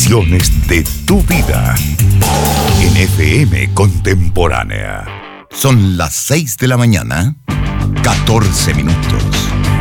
canciones de tu vida en FM Contemporánea. Son las 6 de la mañana, 14 minutos.